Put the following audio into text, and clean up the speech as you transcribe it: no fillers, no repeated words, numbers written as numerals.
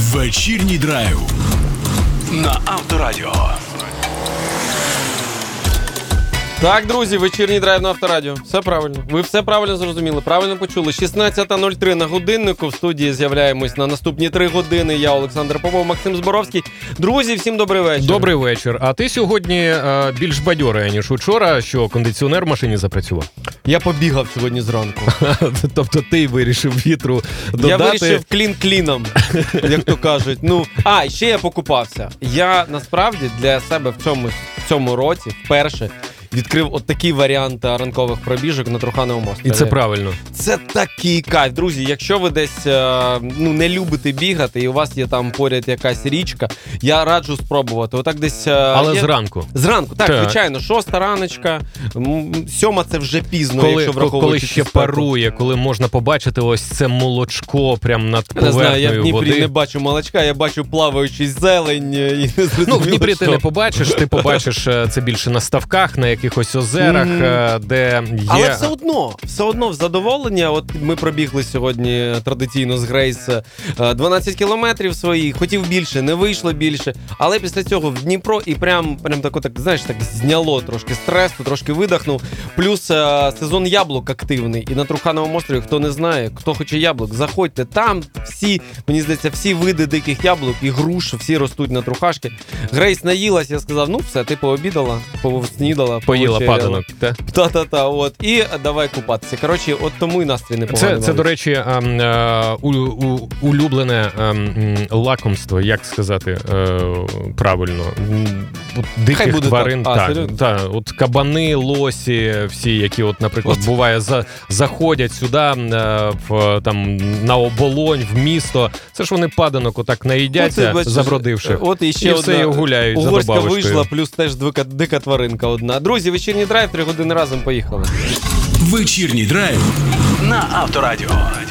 Вечірній драйв на Авторадіо. Так, друзі, вечірній драйв на Авторадіо. Все правильно. Ви все правильно зрозуміли, правильно почули. 16:03 на годиннику. В студії з'являємось на наступні 3 години. Я, Олександр Попов, Максим Зборовський. Друзі, всім добрий вечір. Добрий вечір. А ти сьогодні більш бадьорий, ніж учора, що кондиціонер в машині запрацював? Я побігав сьогодні зранку. Тобто ти вирішив вітру додати? Я вирішив клін кліном, як то кажуть. І ще я покупався. Я, насправді, для себе в цьому році вперше відкрив от такий варіант ранкових пробіжок на Трухановому острові. І це правильно. Це такий кайф. Друзі, якщо ви десь не любите бігати і у вас є там поряд якась річка, я раджу спробувати. Отак десь... Але зранку. Зранку, так, звичайно. 6 раночка, 7 це вже пізно, якщо враховувати. Коли ще парує, коли можна побачити ось це молочко прямо над поверхнею води. Не знаю, я в Дніпрі не бачу молочка, я бачу плаваючий зелень. І не зрозуміло, в Дніпрі ти не побачиш, ти побачиш це більше на ставках, на якихось озерах, де є... Але все одно в задоволення. От ми пробігли сьогодні традиційно з Грейс 12 кілометрів своїх, хотів більше, не вийшло більше. Але після цього в Дніпро і прям так зняло трошки стресу, трошки видихнув. Плюс сезон яблук активний. І на Трухановому острові, хто не знає, хто хоче яблук, заходьте. Там всі, мені здається, всі види диких яблук і груш, всі ростуть на Трухашки. Грейс наїлась, я сказав, все, ти пообідала, поснідала, поїла паданок. Та-та-та, от. І давай купатися. Коротше, от тому і настрій непоганий. Це, до речі, улюблене лакомство, як сказати правильно, диких тварин. От кабани, лосі, всі, які, от, наприклад, буває, заходять сюди на оболонь, в місто. Це ж вони паданок отак наїдяться, забродивши. І все, і гуляють за угорська добавочкою. вийшла, плюс теж дика тваринка одна. Друзі, вечірній драйв, 3 години разом, поїхали. Вечірній драйв на Авторадіо.